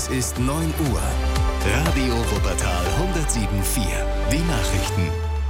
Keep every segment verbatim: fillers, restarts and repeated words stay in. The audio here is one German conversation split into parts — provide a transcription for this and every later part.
Es ist neun Uhr. Radio Wuppertal hundertsieben Komma vier. Die Nachrichten.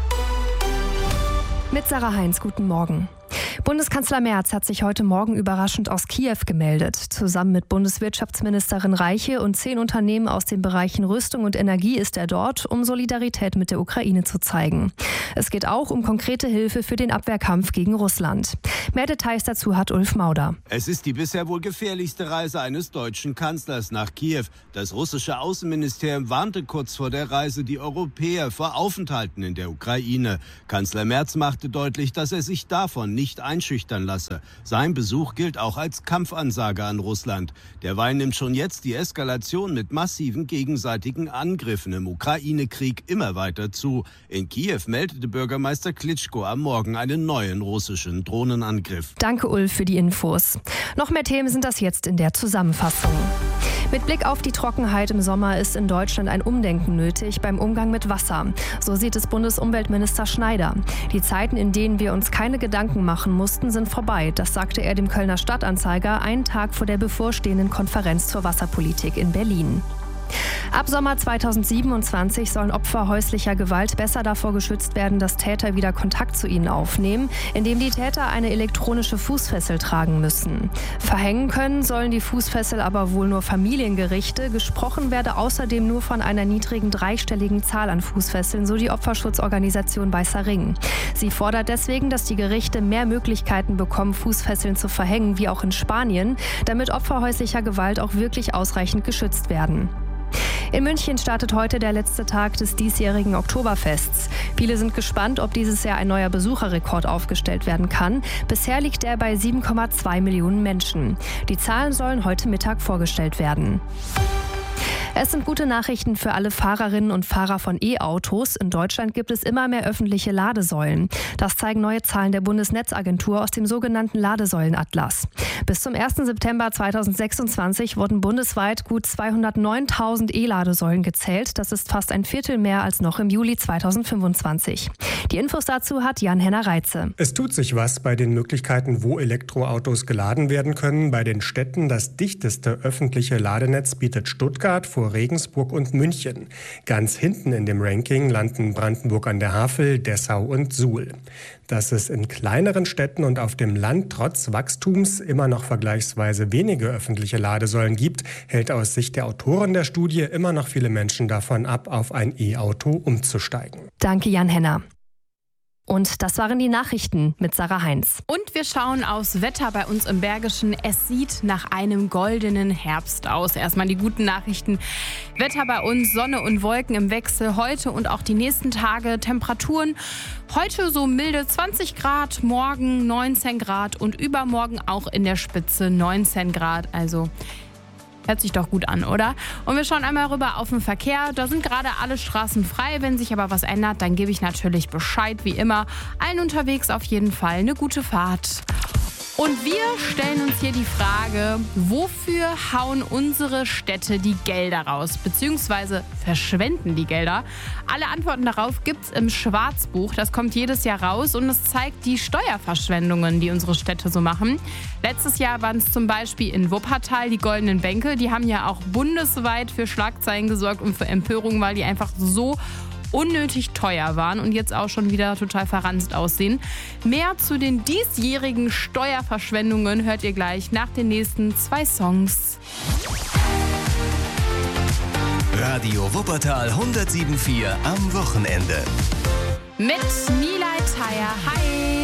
Mit Sarah Heinz, guten Morgen. Bundeskanzler Merz hat sich heute Morgen überraschend aus Kiew gemeldet. Zusammen mit Bundeswirtschaftsministerin Reiche und zehn Unternehmen aus den Bereichen Rüstung und Energie ist er dort, um Solidarität mit der Ukraine zu zeigen. Es geht auch um konkrete Hilfe für den Abwehrkampf gegen Russland. Mehr Details dazu hat Ulf Mauder. Es ist die bisher wohl gefährlichste Reise eines deutschen Kanzlers nach Kiew. Das russische Außenministerium warnte kurz vor der Reise die Europäer vor Aufenthalten in der Ukraine. Kanzler Merz machte deutlich, dass er sich davon nicht einschüchtern lasse. Sein Besuch gilt auch als Kampfansage an Russland. Derweil nimmt schon jetzt die Eskalation mit massiven gegenseitigen Angriffen im Ukraine-Krieg immer weiter zu. In Kiew meldete Bürgermeister Klitschko am Morgen einen neuen russischen Drohnenangriff. Danke, Ulf, für die Infos. Noch mehr Themen sind das jetzt in der Zusammenfassung. Mit Blick auf die Trockenheit im Sommer ist in Deutschland ein Umdenken nötig beim Umgang mit Wasser. So sieht es Bundesumweltminister Schneider. Die Zeiten, in denen wir uns keine Gedanken machen mussten, sind vorbei. Das sagte er dem Kölner Stadtanzeiger einen Tag vor der bevorstehenden Konferenz zur Wasserpolitik in Berlin. Ab Sommer zweitausendsiebenundzwanzig sollen Opfer häuslicher Gewalt besser davor geschützt werden, dass Täter wieder Kontakt zu ihnen aufnehmen, indem die Täter eine elektronische Fußfessel tragen müssen. Verhängen können sollen die Fußfessel aber wohl nur Familiengerichte. Gesprochen werde außerdem nur von einer niedrigen dreistelligen Zahl an Fußfesseln, so die Opferschutzorganisation Weißer Ring. Sie fordert deswegen, dass die Gerichte mehr Möglichkeiten bekommen, Fußfesseln zu verhängen, wie auch in Spanien, damit Opfer häuslicher Gewalt auch wirklich ausreichend geschützt werden. In München startet heute der letzte Tag des diesjährigen Oktoberfests. Viele sind gespannt, ob dieses Jahr ein neuer Besucherrekord aufgestellt werden kann. Bisher liegt er bei sieben Komma zwei Millionen Menschen. Die Zahlen sollen heute Mittag vorgestellt werden. Es sind gute Nachrichten für alle Fahrerinnen und Fahrer von E-Autos. In Deutschland gibt es immer mehr öffentliche Ladesäulen. Das zeigen neue Zahlen der Bundesnetzagentur aus dem sogenannten Ladesäulenatlas. Bis zum ersten September zweitausendsechsundzwanzig wurden bundesweit gut zweihundertneuntausend E-Ladesäulen gezählt. Das ist fast ein Viertel mehr als noch im Juli zweitausendfünfundzwanzig. Die Infos dazu hat Jan-Henner Reitze. Es tut sich was bei den Möglichkeiten, wo Elektroautos geladen werden können. Bei den Städten das dichteste öffentliche Ladenetz bietet Stuttgart vor Regensburg und München. Ganz hinten in dem Ranking landen Brandenburg an der Havel, Dessau und Suhl. Dass es in kleineren Städten und auf dem Land trotz Wachstums immer noch vergleichsweise wenige öffentliche Ladesäulen gibt, hält aus Sicht der Autoren der Studie immer noch viele Menschen davon ab, auf ein E-Auto umzusteigen. Danke, Jan-Henner. Und das waren die Nachrichten mit Sarah Heinz. Und wir schauen aufs Wetter bei uns im Bergischen. Es sieht nach einem goldenen Herbst aus. Erstmal die guten Nachrichten. Wetter bei uns, Sonne und Wolken im Wechsel. Heute und auch die nächsten Tage Temperaturen. Heute so milde zwanzig Grad, morgen neunzehn Grad und übermorgen auch in der Spitze neunzehn Grad. Also hört sich doch gut an, oder? Und wir schauen einmal rüber auf den Verkehr. Da sind gerade alle Straßen frei. Wenn sich aber was ändert, dann gebe ich natürlich Bescheid, wie immer. Allen unterwegs auf jeden Fall eine gute Fahrt. Und wir stellen uns hier die Frage, wofür hauen unsere Städte die Gelder raus? Beziehungsweise verschwenden die Gelder? Alle Antworten darauf gibt's im Schwarzbuch. Das kommt jedes Jahr raus und es zeigt die Steuerverschwendungen, die unsere Städte so machen. Letztes Jahr waren es zum Beispiel in Wuppertal die Goldenen Bänke. Die haben ja auch bundesweit für Schlagzeilen gesorgt und für Empörung, weil die einfach so unnötig teuer waren und jetzt auch schon wieder total verranzt aussehen. Mehr zu den diesjährigen Steuerverschwendungen hört ihr gleich nach den nächsten zwei Songs. Radio Wuppertal hundertsieben Komma vier am Wochenende. Mit Nilay Taya. Hi!